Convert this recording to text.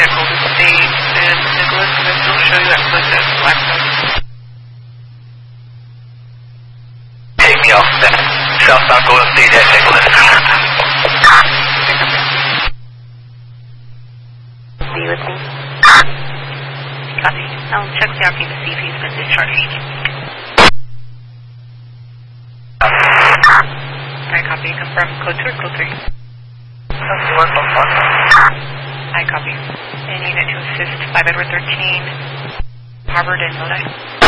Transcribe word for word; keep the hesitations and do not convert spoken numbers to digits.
Golden State and Nicholas, and then it'll show you that clip at Blackstone. Take me off that. Southbound Golden State at Nicholas. Be with me. Copy. I'll check the R P to see if he's been discharged. Alright, copy. Confirm code two or code three? I copy. And unit to assist five Edward thirteen, Harvard and Lodi.